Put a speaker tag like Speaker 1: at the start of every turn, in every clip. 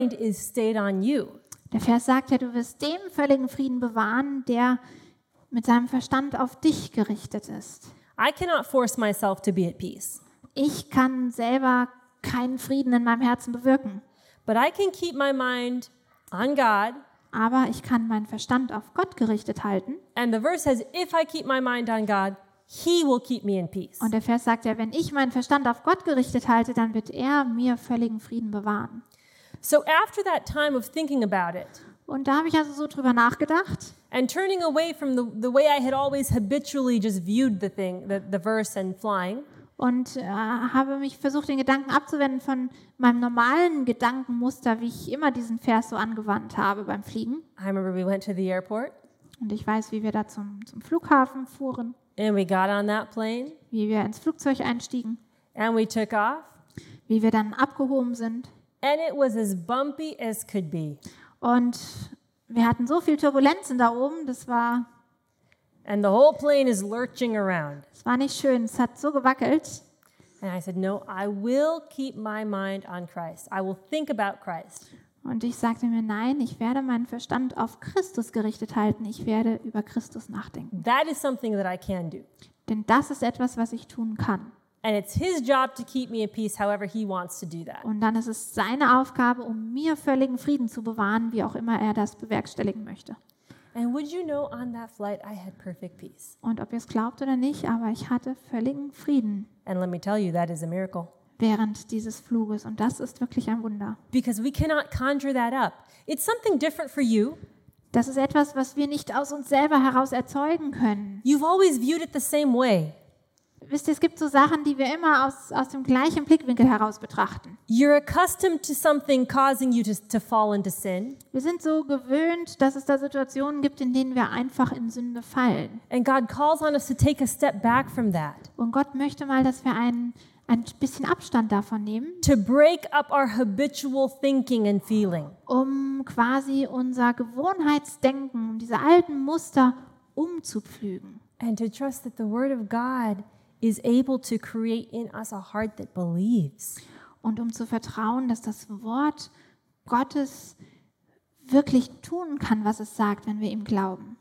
Speaker 1: is stayed on you.
Speaker 2: Der Vers sagt ja, du wirst dem völligen Frieden bewahren, der mit seinem Verstand auf dich gerichtet ist.
Speaker 1: I cannot force myself to be at peace,
Speaker 2: Ich kann selber keinen Frieden in meinem Herzen bewirken,
Speaker 1: but I can keep my mind on God.
Speaker 2: aber ich kann meinen Verstand auf Gott gerichtet halten.
Speaker 1: And the verse says, if I keep my mind on God, He will keep me in peace.
Speaker 2: Und der Vers sagt ja, wenn ich meinen Verstand auf Gott gerichtet halte, dann wird er mir völligen Frieden bewahren.
Speaker 1: So after that time of thinking about it,
Speaker 2: Und da habe ich also so drüber nachgedacht
Speaker 1: and turning away from the way I had always habitually just viewed the verse and flying,
Speaker 2: und habe mich versucht, den Gedanken abzuwenden von meinem normalen Gedankenmuster, wie ich immer diesen Vers so angewandt habe beim Fliegen.
Speaker 1: I remember we went to the airport
Speaker 2: Und ich weiß, wie wir da zum Flughafen fuhren,
Speaker 1: and we got on that plane
Speaker 2: wie wir ins Flugzeug einstiegen,
Speaker 1: and we took off,
Speaker 2: wie wir dann abgehoben sind.
Speaker 1: and it was as bumpy as could be.
Speaker 2: Und wir hatten so viel Turbulenzen da oben, das war
Speaker 1: And the whole plane is lurching around.
Speaker 2: nicht schön, es hat so gewackelt.
Speaker 1: And I said, no, I will keep my mind on Christ. I will think about Christ.
Speaker 2: Und ich sagte mir, nein, ich werde meinen Verstand auf Christus gerichtet halten. Ich werde über Christus nachdenken.
Speaker 1: That is something that I can do.
Speaker 2: Denn das ist etwas, was ich tun kann.
Speaker 1: And it's His job to keep me in peace however He wants to do that.
Speaker 2: Und dann ist es seine Aufgabe, um mir völligen Frieden zu bewahren, wie auch immer er das bewerkstelligen möchte.
Speaker 1: And would you know, on that flight, I had perfect peace.
Speaker 2: Und ob ihr es glaubt oder nicht, aber ich hatte völligen Frieden
Speaker 1: And let me tell you, that is a miracle.
Speaker 2: während dieses Fluges. Und das ist wirklich ein Wunder.
Speaker 1: Because we cannot conjure that up. It's something different for you.
Speaker 2: Das ist etwas, was wir nicht aus uns selber heraus erzeugen können.
Speaker 1: You've always viewed it the same way.
Speaker 2: Wisst ihr, es gibt so Sachen, die wir immer aus dem gleichen Blickwinkel heraus betrachten.
Speaker 1: You're accustomed to something causing you to fall into sin.
Speaker 2: Wir sind so gewöhnt, dass es da Situationen gibt, in denen wir einfach in Sünde fallen.
Speaker 1: And God calls on us to take a step back from that.
Speaker 2: Und Gott möchte mal, dass wir ein bisschen Abstand davon nehmen,
Speaker 1: To break up our habitual thinking and feeling.
Speaker 2: um quasi unser Gewohnheitsdenken, diese alten Muster umzupflügen.
Speaker 1: And to trust that the Word of God is able to create in us a heart that believes.
Speaker 2: Und um zu vertrauen, dass das Wort Gottes wirklich tun kann, was es sagt, wenn wir ihm glauben.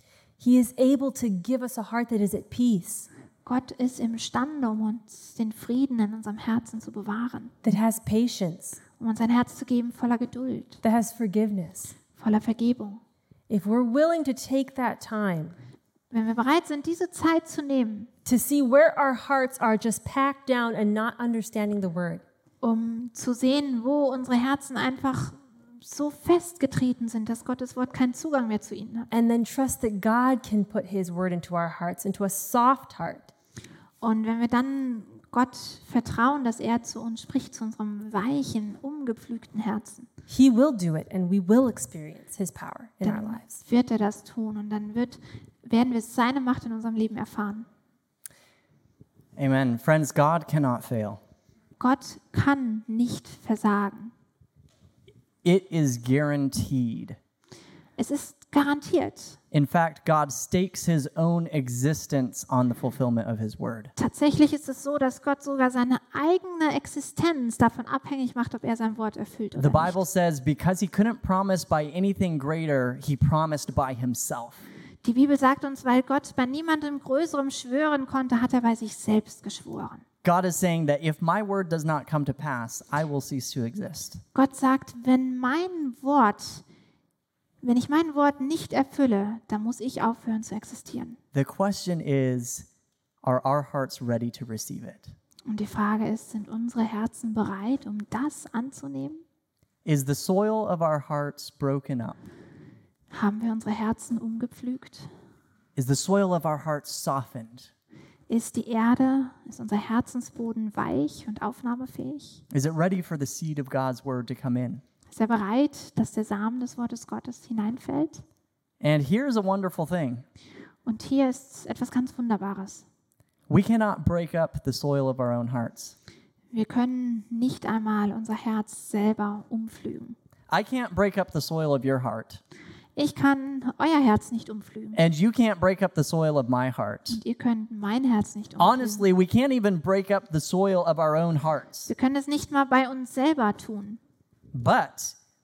Speaker 1: He is able to give us a heart that is at peace,
Speaker 2: Gott ist imstande, um uns den Frieden in unserem Herzen zu bewahren,
Speaker 1: that has patience,
Speaker 2: um uns ein Herz zu geben voller Geduld,
Speaker 1: that has forgiveness.
Speaker 2: voller Vergebung.
Speaker 1: If we're willing to take that time
Speaker 2: Wenn wir bereit sind, diese Zeit zu nehmen,
Speaker 1: to see where our hearts are just packed down and not understanding the Word,
Speaker 2: um zu sehen, wo unsere Herzen einfach so festgetreten sind, dass Gottes Wort keinen Zugang mehr zu ihnen hat.
Speaker 1: and then trust that God can put His Word into our hearts, into a soft heart,
Speaker 2: Und wenn wir dann Gott vertrauen, dass er zu uns spricht, zu unserem weichen, umgepflügten Herzen,
Speaker 1: He will do it and we will experience His power in our
Speaker 2: dann
Speaker 1: lives.
Speaker 2: wird er das tun und dann werden wir seine Macht in unserem Leben erfahren.
Speaker 3: Amen. Friends, God cannot fail.
Speaker 2: Gott kann nicht versagen.
Speaker 3: It is guaranteed.
Speaker 2: Es ist garantiert.
Speaker 3: In fact, God stakes his own existence on the fulfillment of his word.
Speaker 2: Tatsächlich ist es so, dass Gott sogar seine eigene Existenz davon abhängig macht, ob er sein Wort erfüllt
Speaker 3: The
Speaker 2: oder
Speaker 3: Bible
Speaker 2: nicht.
Speaker 3: says, because he couldn't promise by anything greater, he promised by himself.
Speaker 2: Die Bibel sagt uns, weil Gott bei niemandem Größerem schwören konnte, hat er bei sich selbst geschworen.
Speaker 3: God is saying that if my word does not come to pass, I will cease to exist.
Speaker 2: Gott sagt, wenn ich mein Wort nicht erfülle, dann muss ich aufhören zu existieren.
Speaker 3: The question is, are our hearts ready to receive it?
Speaker 2: Und die Frage ist, sind unsere Herzen bereit, um das anzunehmen?
Speaker 3: Is the soil of our hearts broken up?
Speaker 2: Haben wir unsere Herzen umgepflügt?
Speaker 3: Is the soil of our hearts softened?
Speaker 2: Ist unser Herzensboden weich und aufnahmefähig?
Speaker 3: Is it ready for the seed of God's word to come in?
Speaker 2: Ist er bereit, dass der Samen des Wortes Gottes hineinfällt?
Speaker 3: And here's a wonderful thing.
Speaker 2: Und hier ist etwas ganz Wunderbares.
Speaker 3: We cannot break up the soil of our own hearts.
Speaker 2: Wir können nicht einmal unser Herz selber umpflügen.
Speaker 3: I can't break up the soil of your heart.
Speaker 2: Ich kann euer Herz nicht umpflügen.
Speaker 3: And you can't break up the soil of my heart.
Speaker 2: Und ihr könnt mein Herz nicht umpflügen.
Speaker 3: Honestly, we can't even break up the soil of our own hearts.
Speaker 2: Wir können es nicht mal bei uns selber tun.
Speaker 3: But